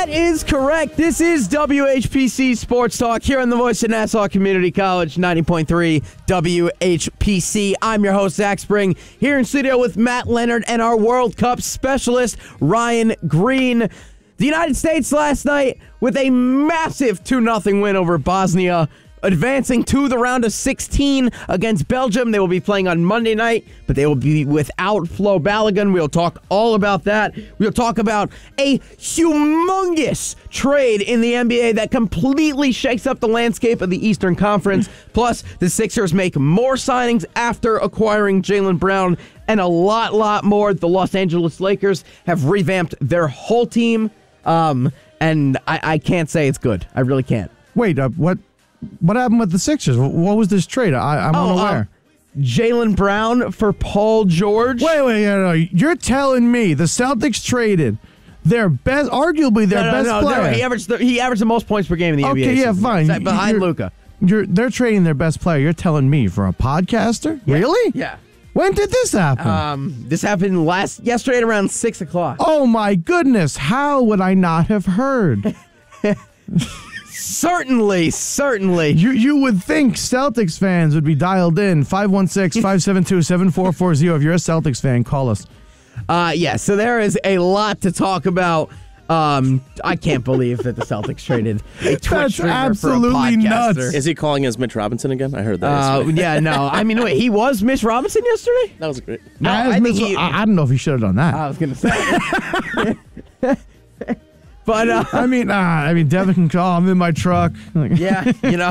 That is correct. This is WHPC Sports Talk here on the voice of Nassau Community College, 90.3 WHPC. I'm your host, Zach Spring, here in studio with Matt Leonard and our World Cup specialist, Ryan Green. The United States last night with a massive 2-0 win over Bosnia, advancing to the round of 16 against Belgium. They will be playing on Monday night, but they will be without Flo Balogun. We'll talk all about that. We'll talk about a humongous trade in the NBA that completely shakes up the landscape of the Eastern Conference. Plus, the Sixers make more signings after acquiring Jaylen Brown, and a lot more. The Los Angeles Lakers have revamped their whole team, and I can't say it's good. I really can't. Wait, what happened with the Sixers? What was this trade? I'm unaware. Jaylen Brown for Paul George. Wait. You're telling me the Celtics traded their best, arguably their best player. He averaged the most points per game in the NBA. Okay, yeah, fine. Behind Luka. They're trading their best player. You're telling me for a podcaster? Yeah. Really? Yeah. When did this happen? This happened yesterday at around 6 o'clock. Oh my goodness! How would I not have heard? Certainly. You would think Celtics fans would be dialed in. 516-572-7440. If you're a Celtics fan, call us. So there is a lot to talk about. I can't believe that the Celtics traded a Twitch streamer for a podcaster. Nuts. Is he calling us Mitch Robinson again? I heard that yesterday. Yeah, no. I mean, wait, he was Mitch Robinson yesterday? That was great. No, I don't know if he should have done that. I was going to say. But, I mean, Devin can call. I'm in my truck. Yeah,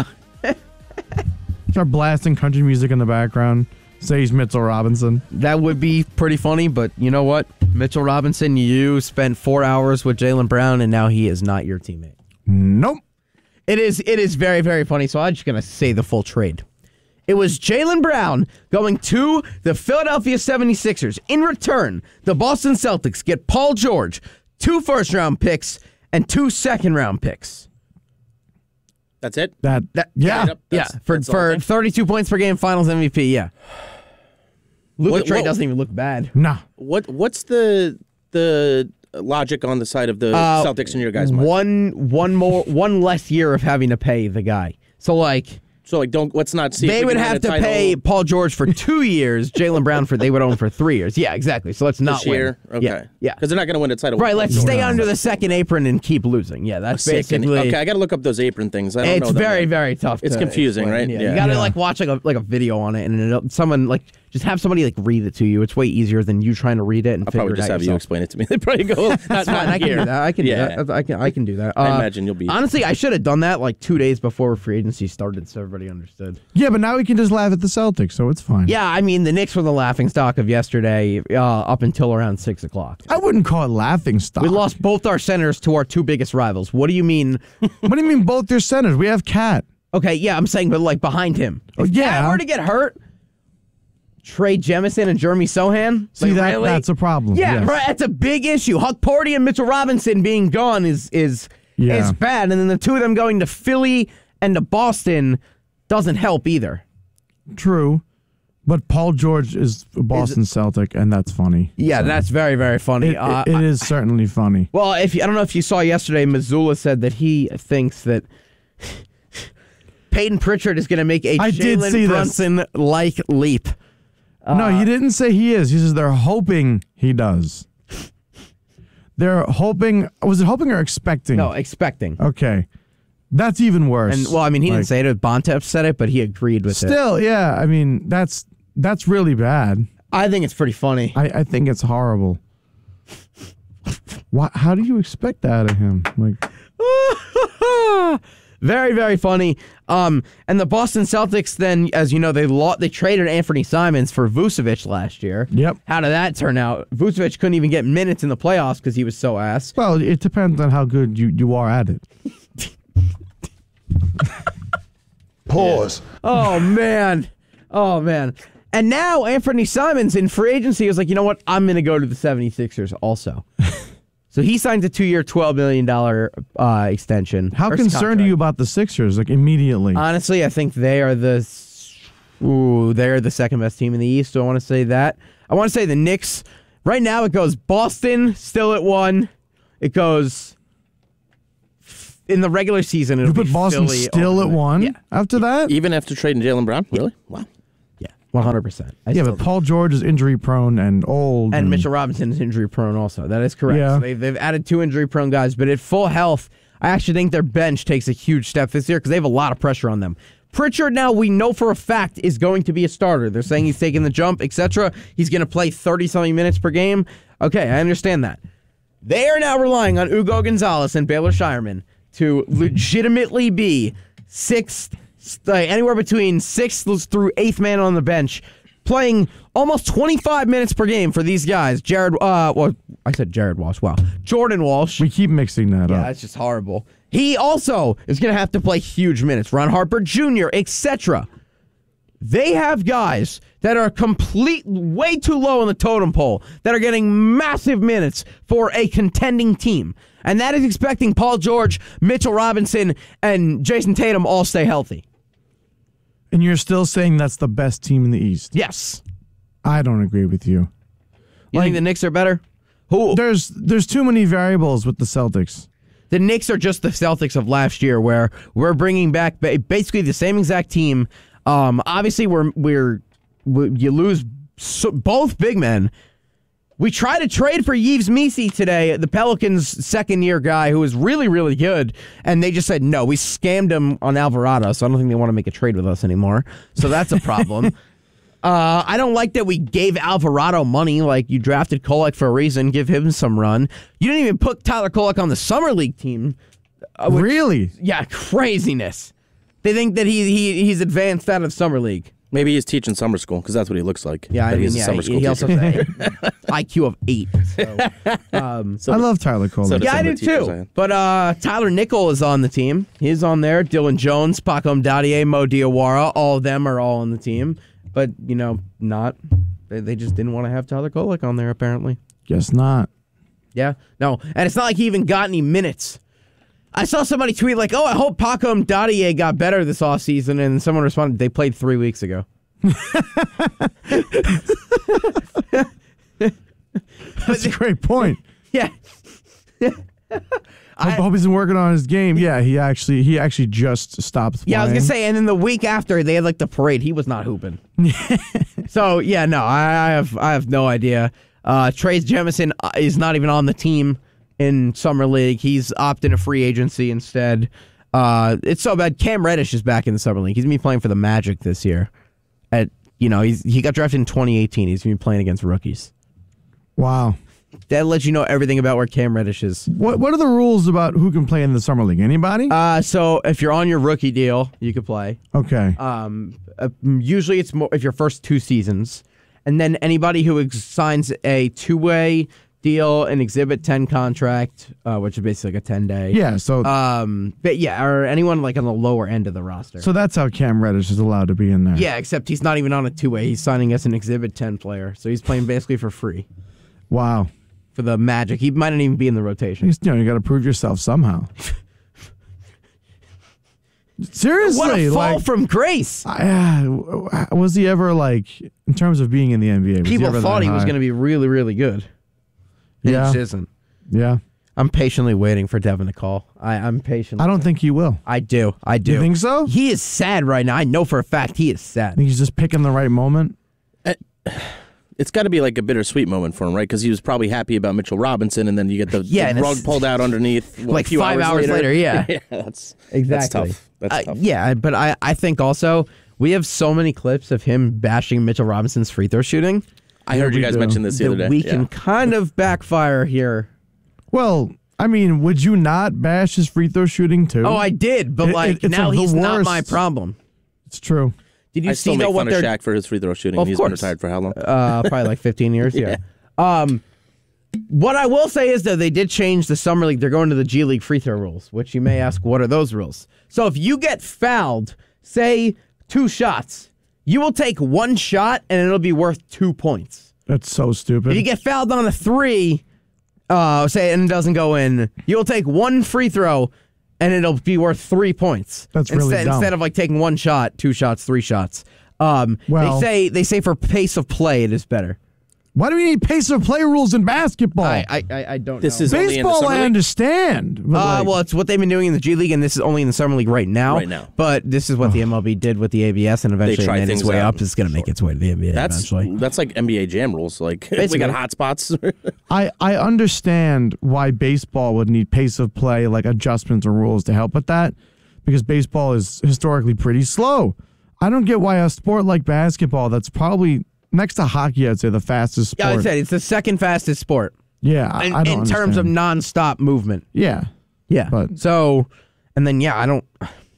Start blasting country music in the background. Say he's Mitchell Robinson. That would be pretty funny, but you know what? Mitchell Robinson, you spent 4 hours with Jaylen Brown, and now he is not your teammate. Nope. It is very, very funny, so I'm just going to say the full trade. It was Jaylen Brown going to the Philadelphia 76ers. In return, the Boston Celtics get Paul George, 2 first-round picks, and 2 second-round picks. That's it? Yeah. For 32 points per game, Finals MVP, yeah. Luka trade doesn't even look bad. Nah. What's the logic on the side of the Celtics in your guys' mind? One less year of having to pay the guy. So let's not see. They would have to pay Paul George for 2 years, Jaylen Brown they would own for 3 years. Yeah, exactly. So let's not this year. win. Okay. Yeah. Because they're not going to win a title. Right, let's stay under the second apron and keep losing. Yeah, that's basically. Okay, I got to look up those apron things. I don't know. It's very, very tough. It's confusing, explain. right? Yeah. You got to watch a video on it, and just have somebody read it to you. It's way easier than you trying to read it and figure it out. I'll probably just have you explain it to me. They probably go. That's fine. I can do that. I can do that. I imagine you'll be. Honestly, I should have done that 2 days before free agency started, so everybody understood. Yeah, but now we can just laugh at the Celtics, so it's fine. Yeah, I mean the Knicks were the laughing stock of yesterday up until around 6 o'clock. I wouldn't call it laughing stock. We lost both our centers to our 2 biggest rivals. What do you mean? What do you mean both your centers? We have Cat. Okay, yeah, I'm saying, but behind him. If Cat were to get hurt, Trey Jemison and Jeremy Sohan. See, that's a problem. Yeah, yes. Right. That's a big issue. Huck Porty and Mitchell Robinson being gone is bad, and then the 2 of them going to Philly and to Boston doesn't help either. True. But Paul George is a Boston Celtic, and that's funny. Yeah, that's very, very funny. It is certainly funny. Well, I don't know if you saw yesterday, Mazzulla said that he thinks that Peyton Pritchard is going to make a Jalen Brunson-like leap. No, he didn't say he is. He says they're hoping he does. They're hoping. Was it hoping or expecting? No, expecting. Okay. That's even worse. And he didn't say it. Bontemps said it, but he agreed with it. Still, yeah. I mean, that's really bad. I think it's pretty funny. I think it's horrible. How do you expect that of him? Very, very funny. And the Boston Celtics then, as you know, they traded Anthony Simons for Vucevic last year. Yep. How did that turn out? Vucevic couldn't even get minutes in the playoffs because he was so ass. Well, it depends on how good you are at it. Pause. Oh, man. And now Anthony Simons in free agency was like, you know what? I'm going to go to the 76ers also. So he signs a 2-year, $12 million extension. How concerned are you about the Sixers, immediately? Honestly, I think they're the second best team in the East. So I want to say that. I want to say the Knicks. Right now it goes Boston still at 1. It goes in the regular season, it'll You put be Boston Philly still over at the- 1 Yeah, after that? Even after trading Jaylen Brown? Really? Wow. yeah, 100%. Yeah, but Paul George is injury prone and old. And Mitchell Robinson is injury prone also. That is correct. Yeah. So they've added 2 injury prone guys, but at full health, I actually think their bench takes a huge step this year because they have a lot of pressure on them. Pritchard now we know for a fact is going to be a starter. They're saying he's taking the jump, etc. He's going to play 30-something minutes per game. Okay, I understand that. They are now relying on Ugo Gonzalez and Baylor Shireman to legitimately be anywhere between 6th through 8th man on the bench, playing almost 25 minutes per game for these guys. Jordan Walsh. Wow. Jordan Walsh. We keep mixing that Yeah, up. that's just horrible. He also is going to have to play huge minutes. Ron Harper Jr., etc. They have guys that are way too low on the totem pole that are getting massive minutes for a contending team. And that is expecting Paul George, Mitchell Robinson, and Jason Tatum all stay healthy. And you're still saying that's the best team in the East? Yes. I don't agree with you. You think the Knicks are better? Who? There's too many variables with the Celtics. The Knicks are just the Celtics of last year, where we're bringing back basically the same exact team. Obviously, you lose both big men. We tried to trade for Yves Missi today, the Pelicans' second-year guy who was really, really good, and they just said no. We scammed him on Alvarado, so I don't think they want to make a trade with us anymore. So that's a problem. I don't like that we gave Alvarado money. Like, you drafted Kolek for a reason. Give him some run. You didn't even put Tyler Kolek on the Summer League team. Really? Yeah, craziness. They think that he's advanced out of Summer League. Maybe he's teaching summer school because that's what he looks like. Yeah, That he's a summer school he also teacher. has an IQ of 8. So. I love Tyler Cole. so does Yeah, I some do of the teachers I too. had. But Tyler Nickel is on the team. He's on there. Dylan Jones, Paco Mdadier, Mo Diawara, all of them are all on the team. But, not. They just didn't want to have Tyler Kolek on there, apparently. Guess not. Yeah, no. And it's not like he even got any minutes. I saw somebody tweet like, I hope Paco Mdadier got better this offseason. And someone responded, they played 3 weeks ago. That's a great point. Yeah. I hope he's been working on his game. Yeah, he actually just stopped playing. Yeah, I was gonna say, and then the week after they had like the parade, he was not hooping. So yeah, no, I have no idea. Trace Jemison is not even on the team in Summer League. He's opted a free agency instead. It's so bad. Cam Reddish is back in the Summer League. He's gonna be playing for the Magic this year. He got drafted in 2018. He's gonna be playing against rookies. Wow. That lets you know everything about where Cam Reddish is. What are the rules about who can play in the Summer League? Anybody? So if you're on your rookie deal, you could play. Okay. Usually it's more if your first 2 seasons, and then anybody who signs a 2-way deal, an Exhibit 10 contract, which is basically like a 10-day. Yeah. So But yeah, or anyone like on the lower end of the roster. so that's how Cam Reddish is allowed to be in there. Yeah, except he's not even on a 2-way. He's signing as an Exhibit 10 player, so he's playing basically for free Wow. for the Magic. He might not even be in the rotation. You got to prove yourself somehow. Seriously, What a fall like, from grace! was he ever like in terms of being in the NBA? Was People ever thought that he was high? going to be really, really good. He Yeah. just isn't. Yeah. I'm patiently waiting for Devin to call. I'm patient. I don't think he will. I do. You think so? He is sad right now. I know for a fact he is sad. I think he's just picking the right moment. It's got to be like a bittersweet moment for him, right? Because he was probably happy about Mitchell Robinson, and then you get the and rug it's- pulled out underneath. Like a few 5 hours later, yeah. That's Exactly. tough. That's tough. Yeah, but I think also we have so many clips of him bashing Mitchell Robinson's free throw shooting I heard you guys mention this the other that day. we can kind of backfire here. Well, I mean, would you not bash his free throw shooting too? Oh, I did, but It's now like the he's not my worst. problem. It's true. Did you I see still make though what fun of they're Shaq for his free throw shooting. Of He's been course. retired for how long? probably like 15 years. Yeah. What I will say is though they did change the summer league. They're going to the G League free throw rules, which you may ask, what are those rules? So if you get fouled, say 2 shots, you will take 1 shot and it'll be worth 2 points. That's so stupid. If you get fouled on a 3, say and it doesn't go in, you'll take 1 free throw and it'll be worth 3 points. That's really dumb. Instead of like taking 1 shot, 2 shots, 3 shots. Well- they say for pace of play it is better. Why do we need pace of play rules in basketball? I don't This know. is only in the Baseball, Summer I League? understand. But Well, it's what they've been doing in the G League, and this is only in the Summer League right now. Right now. But this is what the MLB did with the ABS, and eventually try it made its things way out. up. It's going to make its way to the NBA eventually. That's like NBA Jam rules. Like we Basically. got hot spots. I understand why baseball would need pace of play, like adjustments or rules to help with that, because baseball is historically pretty slow. I don't get why a sport like basketball, that's probably next to hockey, I'd say the fastest sport. Yeah, I said it's the second fastest sport Yeah, I don't in terms of understand. nonstop movement. Yeah. Yeah. But- So, and then I don't.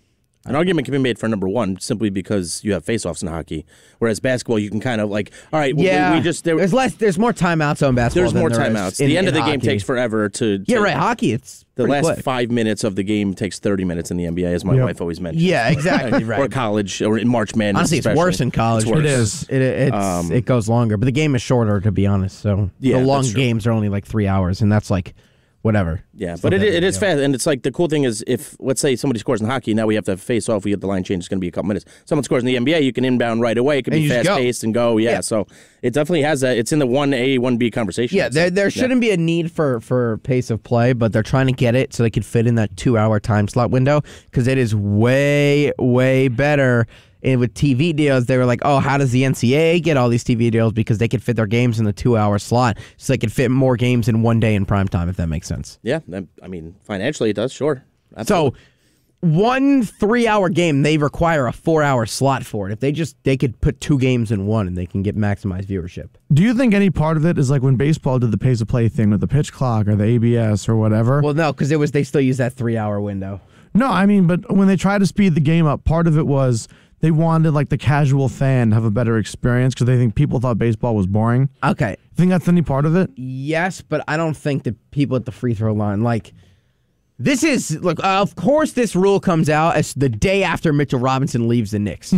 An argument can be made for number one simply because you have face-offs in hockey, whereas basketball you can kind of like, all right, Yeah, we just there's more timeouts on basketball. there's than more there is timeouts. in- The end in of the game hockey. takes forever to. Yeah, right. Hockey, it's The pretty last quick. 5 minutes of the game takes 30 minutes in the NBA, as my Yep. wife always mentions. Yeah, exactly. Right. Or college, or in March Madness. Honestly, it's especially. worse in college. It's worse. It is. It goes longer, but the game is shorter, to be honest. So Yeah, the long that's true. games are only like 3 hours, and that's like whatever. Yeah, It's but not that it big a is deal. fast, and it's like the cool thing is if let's say somebody scores in hockey, now we have to face off. We get the line change. It's going to be a couple minutes. Someone scores in the NBA, you can inbound right away. It can And be you just fast go. paced and go. Yeah, Yeah. so it definitely has that. It's in the 1A, 1B conversation. Yeah, there shouldn't be a need for pace of play, but they're trying to get it so they could fit in that 2-hour time slot window because it is way, way better. And with TV deals, they were like, oh, how does the NCAA get all these TV deals? Because they could fit their games in the 2-hour slot so they could fit more games in one day in prime time, if that makes sense. Yeah, I mean, financially it does, sure. So Absolutely. one 3-hour game, they require a 4-hour slot for it. If they could put 2 games in one and they can get maximized viewership. Do you think any part of it is like when baseball did the pace of play thing with the pitch clock or the ABS or whatever? Well, no, because they still use that 3-hour window. No, I mean, but when they tried to speed the game up, part of it was they wanted like the casual fan to have a better experience because they think people thought baseball was boring. Okay. Think that's any part of it? Yes, but I don't think that people at the free throw line of course this rule comes out as the day after Mitchell Robinson leaves the Knicks.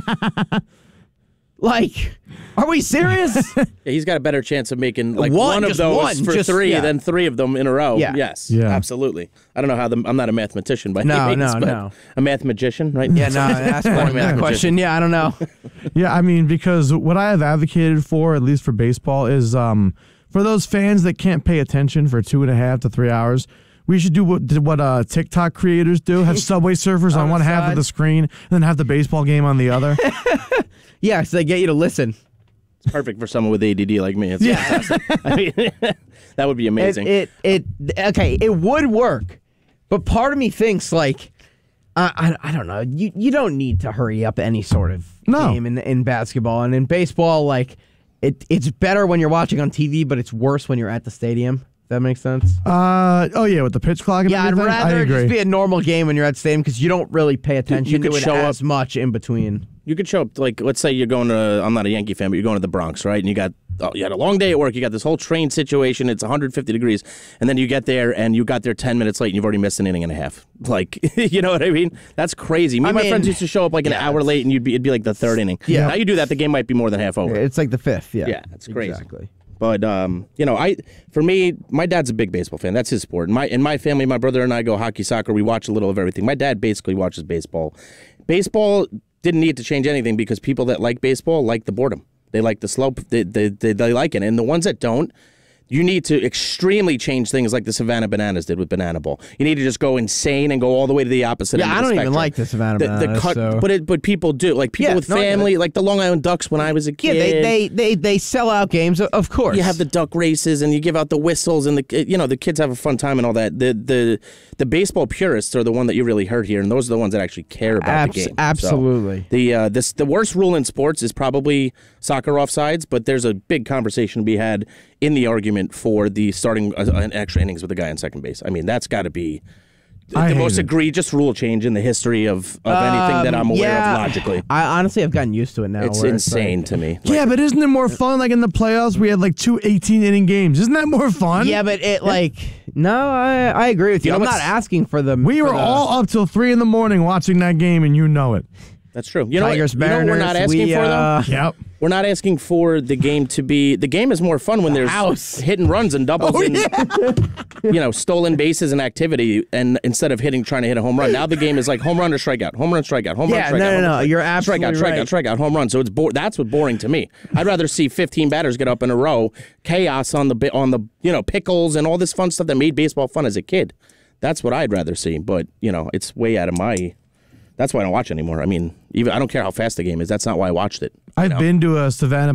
Are we serious? Yeah, he's got a better chance of making like One, one of just those one, for just- three yeah. than 3 of them in a row. Yeah. Yes, Yeah. absolutely. I don't know how I'm not a mathematician by No, any means, no, but no. a mathematician, right? Yeah, no, ask one that question. Yeah, I don't know. Yeah, I mean, because what I have advocated for, at least for baseball, is for those fans that can't pay attention for 2.5 to 3 hours, we should do what TikTok creators do: have Subway Surfers on On one the half of side. the screen, and then have the baseball game on the other. Yeah, so they get you to listen. It's perfect for someone with ADD like me. It's fantastic. I mean, that would be amazing. It would work, but part of me thinks I don't know. You don't need to hurry up any sort of No. game in basketball, and in baseball, it's better when you're watching on TV, but it's worse when you're at the stadium. That makes sense. Oh yeah, with the pitch clock and Yeah, I'd everything. I rather it agree. just be a normal game when you're at the stadium because you don't really pay attention could to it show as up- much in between. You could show up, like, let's say you're going to, I'm not a Yankee fan, but you're going to the Bronx, right? And you had a long day at work. You got this whole train situation. It's 150 degrees. And then you get there and you got there 10 minutes late and you've already missed an inning and a half. Like, you know what I mean? That's crazy. Me and my mean, friends used to show up like an hour late and it'd be like the 3rd inning. Yeah. Now you do that, the game might be more than half over. It's like the 5th. Yeah. Yeah, it's crazy. Exactly. But for me, my dad's a big baseball fan. That's his sport. In my family, my brother and I go hockey, soccer. We watch a little of everything. My dad basically watches baseball. Baseball didn't need to change anything because people that like baseball like the boredom. They like the slope. They like it. And the ones that don't, you need to extremely change things like the Savannah Bananas did with Banana Ball. You need to just go insane and go all the way to the opposite end Yeah, of I the don't even spectrum. like the Savannah Bananas. So. But people do. Like people Yeah, with no, I get family, it. like the Long Island Ducks when I was a kid. Yeah, they sell out games, of course. You have the duck races and you give out the whistles and the kids have a fun time and all that. The baseball purists are the one that you really hurt here, and those are the ones that actually care about the game. Absolutely. So, the worst rule in sports is probably soccer offsides, but there's a big conversation to be had in the argument for the starting an extra innings with a guy on second base. I mean, that's got to be I the hate most it. egregious rule change in the history of anything that I'm aware of logically. I honestly have gotten used to it now. It's where insane like- to me. Yeah, but isn't it more fun? Like in the playoffs, we had like 2 18-inning games. Isn't that more fun? Yeah, but no, I agree with you. You know I'm what's- not asking for the. We were all up till 3 a.m. watching that game, and you know it. That's true. You know Tigers, what we're not Mariners, asking for, though? Yep. We're not asking for the game to be... The game is more fun when there's house. hit and runs and doubles and, stolen bases and activity, and instead of trying to hit a home run. Now the game is like home run or strikeout, home run, strikeout, home run, strikeout. No. You're absolutely right. Strikeout, home run. So it's that's what's boring to me. I'd rather see 15 batters get up in a row, chaos on the pickles and all this fun stuff that made baseball fun as a kid. That's what I'd rather see. But, it's way out of my... That's why I don't watch anymore. I mean, I don't care how fast the game is. That's not why I watched it. I've been to a Savannah